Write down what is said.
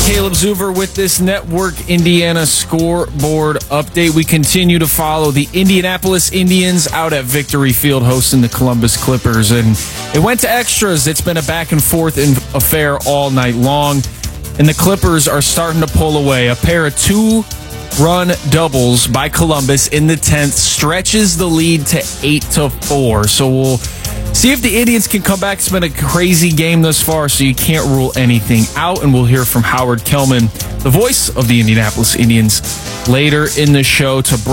Caleb Zuver with this Network Indiana scoreboard update. We continue to follow the Indianapolis Indians out at Victory Field hosting the Columbus Clippers. And it went to extras. It's been a back and forth affair all night long. And the Clippers are starting to pull away. A pair of two-run doubles by Columbus in the 10th stretches the lead to 8-4. So we'll see if the Indians can come back. It's been a crazy game thus far, so you can't rule anything out. And we'll hear from Howard Kellman, the voice of the Indianapolis Indians, later in the show to